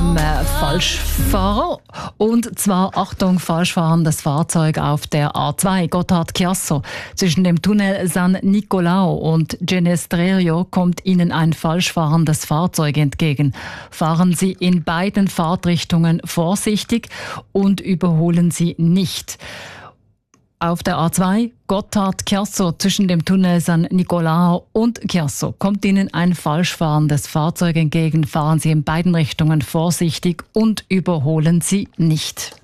einem Falschfahrer. Und zwar, Achtung, falschfahrendes Fahrzeug auf der A2 Gotthard-Chiasso. Zwischen dem Tunnel San Nicolao und Genestrerio kommt Ihnen ein falschfahrendes Fahrzeug entgegen. Fahren Sie in beiden Fahrtrichtungen vorsichtig und überholen Sie nicht. Auf der A2 Gotthard-Chiasso zwischen dem Tunnel San Nicolao und Chiasso kommt Ihnen ein falschfahrendes Fahrzeug entgegen. Fahren Sie in beiden Richtungen vorsichtig und überholen Sie nicht.